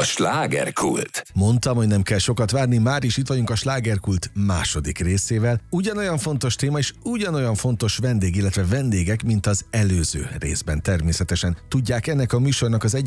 slágerkult. Mondtam, hogy nem kell sokat várni, már is itt vagyunk a Slágerkult második részével. Ugyanolyan fontos téma és ugyanolyan fontos vendég, illetve vendégek, mint az előző részben természetesen. Tudják, ennek a műsornak az